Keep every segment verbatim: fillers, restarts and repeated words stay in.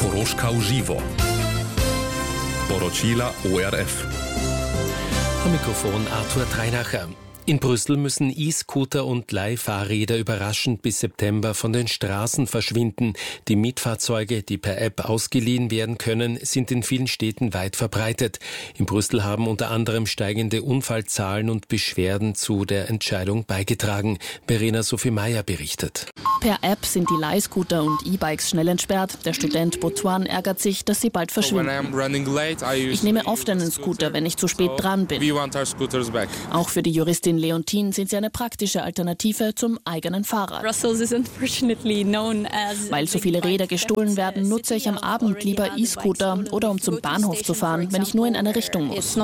Koroška uživo. Poročila O R F. Am Mikrofon Arthur Treinacher. In Brüssel müssen E-Scooter und Leihfahrräder überraschend bis September von den Straßen verschwinden. Die Mietfahrzeuge, die per App ausgeliehen werden können, sind in vielen Städten weit verbreitet. In Brüssel haben unter anderem steigende Unfallzahlen und Beschwerden zu der Entscheidung beigetragen. Verena Sophie Meyer berichtet. Per App sind die Leihscooter und E-Bikes schnell entsperrt. Der Student Botuan ärgert sich, dass sie bald verschwinden. Ich nehme oft einen Scooter, wenn ich zu spät dran bin. Auch für die Juristin Leontin sind sie eine praktische Alternative zum eigenen Fahrrad. Weil so viele Räder gestohlen werden, nutze ich am Abend lieber E-Scooter oder um zum Bahnhof zu fahren, wenn ich nur in eine Richtung muss.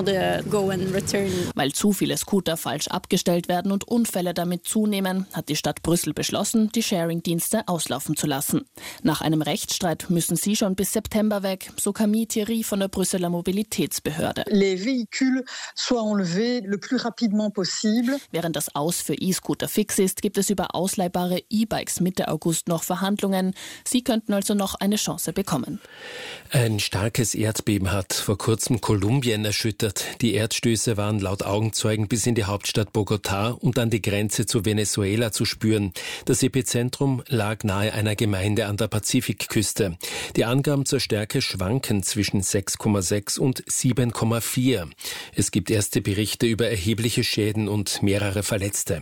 Weil zu viele Scooter falsch abgestellt werden und Unfälle damit zunehmen, hat die Stadt Brüssel beschlossen, die Sharing-Dienste auslaufen zu lassen. Nach einem Rechtsstreit müssen sie schon bis September weg, so Camille Thierry von der Brüsseler Mobilitätsbehörde. Les véhicules soient enlevés le plus rapidement possible. Während das Aus für E-Scooter fix ist, gibt es über ausleihbare E-Bikes Mitte August noch Verhandlungen. Sie könnten also noch eine Chance bekommen. Ein starkes Erdbeben hat vor kurzem Kolumbien erschüttert. Die Erdstöße waren laut Augenzeugen bis in die Hauptstadt Bogotá und an die Grenze zu Venezuela zu spüren. Das Epizentrum lag nahe einer Gemeinde an der Pazifikküste. Die Angaben zur Stärke schwanken zwischen sechs Komma sechs und sieben Komma vier. Es gibt erste Berichte über erhebliche Schäden und mehrere Verletzte.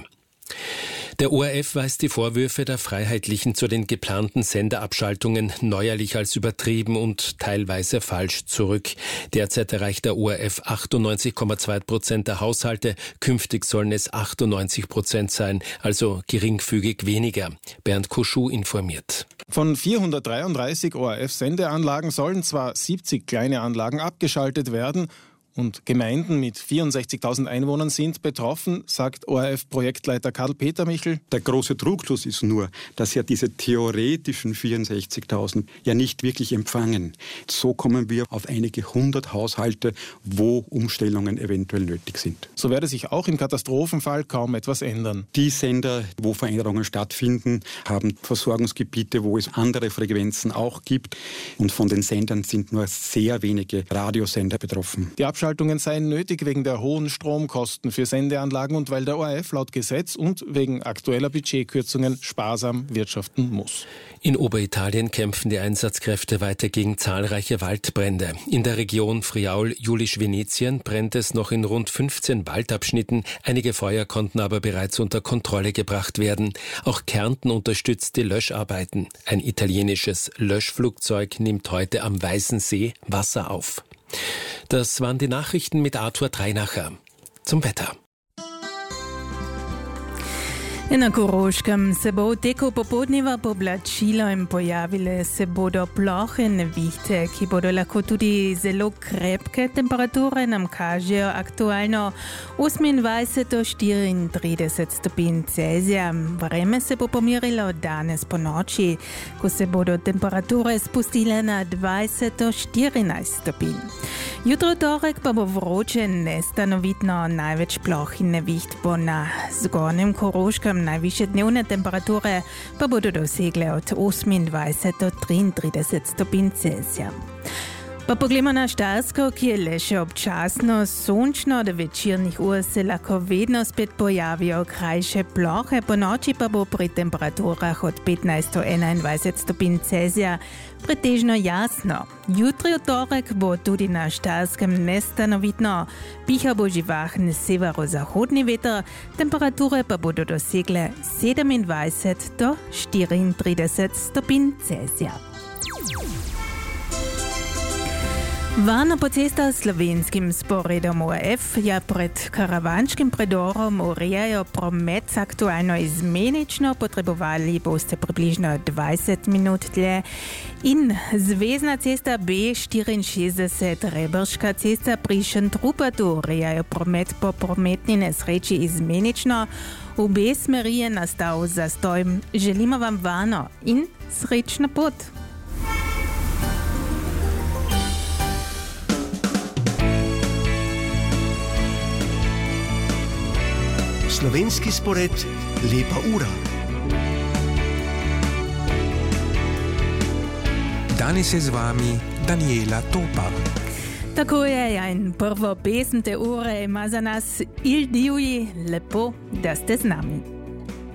Der O R F weist die Vorwürfe der Freiheitlichen zu den geplanten Senderabschaltungen neuerlich als übertrieben und teilweise falsch zurück. Derzeit erreicht der O R F achtundneunzig Komma zwei Prozent der Haushalte. Künftig sollen es achtundneunzig Prozent sein, also geringfügig weniger. Bernd Kuschu informiert. Von vierhundertdreiunddreißig O R F-Sendeanlagen sollen zwar siebzig kleine Anlagen abgeschaltet werden, und Gemeinden mit vierundsechzigtausend Einwohnern sind betroffen, sagt O R F-Projektleiter Karl-Peter Michel. Der große Trugschluss ist nur, dass ja diese theoretischen vierundsechzigtausend ja nicht wirklich empfangen. So kommen wir auf einige hundert Haushalte, wo Umstellungen eventuell nötig sind. So werde sich auch im Katastrophenfall kaum etwas ändern. Die Sender, wo Veränderungen stattfinden, haben Versorgungsgebiete, wo es andere Frequenzen auch gibt. Und von den Sendern sind nur sehr wenige Radiosender betroffen. Die Abschaltungen seien nötig wegen der hohen Stromkosten für Sendeanlagen und weil der O R F laut Gesetz und wegen aktueller Budgetkürzungen sparsam wirtschaften muss. In Oberitalien kämpfen die Einsatzkräfte weiter gegen zahlreiche Waldbrände. In der Region Friaul-Julisch-Venetien brennt es noch in rund fünfzehn Waldabschnitten. Einige Feuer konnten aber bereits unter Kontrolle gebracht werden. Auch Kärnten unterstützt die Löscharbeiten. Ein italienisches Löschflugzeug nimmt heute am Weißen See Wasser auf. Das waren die Nachrichten mit Arthur Treinacher. Zum Wetter. Na Koroškem se bo v teku popoldneva poblačilo in pojavile se bodo plohe nevihte, ki bodo lahko tudi zelo krepke. Temperature nam kažejo aktualno osemindvajset do štiriintrideset stopinj Celzija. Vreme se bo pomirilo danes po noči, ko se bodo temperature spustile na dvajset do štirinajst stopinj. Jutro torek pa bo vroče, nestanovitno, največ ploh in neviht bo na zgornjem Koroškem. Najvišje dnevne temperature pa bodo dosegle od osemindvajset do triintrideset stopinj Celzija. Pa poglejmo na Štajersko, ki je le še občasno sončno, do večernih ur se lahko vedno spet pojavijo krajše plohe, po noči pa bo pri temperaturah od petnajst do enaindvajset stopinj Celzija pretežno jasno. Jutri v torek bo tudi na Štajerskem nestanovitno, piha bo živahen severozahodni veter, temperature pa bodo dosegle sedemindvajset do štiriintrideset stopinj Celzija. Varno po cestah s slovenskim sporedom O R F ja pred karavanškim predorom urejajo promet aktualno izmenično, potrebovali boste približno dvajset minut dlje. In zvezna cesta B štiriinšestdeset, Reberška cesta pri Šentruppertu urejajo promet po prometni nesreči izmenično. V obe smeri je nastal zastoj. Želimo vam varno in srečno pot. Slovenski spored Lepa ura. Danes je z vami Daniela Topar. Tako je in prvo pesem te ure ima za nas Il Divji, lepo, da ste z nami.